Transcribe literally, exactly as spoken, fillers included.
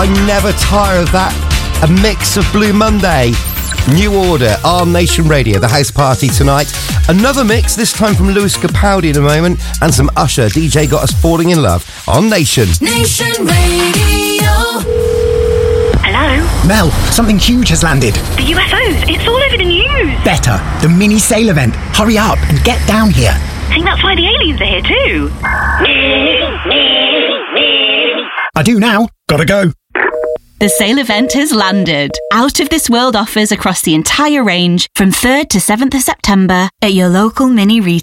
I never tire of that. A mix of Blue Monday, New Order, Arm Nation Radio, the house party tonight. Another mix, this time from Lewis Capaldi in a moment, and some Usher. D J got us falling in love on Nation. Nation Radio. Hello? Mel, something huge has landed. The U F Os, it's all over the news. Better, the mini sail event. Hurry up and get down here. I think that's why the aliens are here too. I do now. Gotta go. The sale event has landed. Out of this world offers across the entire range from third to seventh of September at your local mini retailer.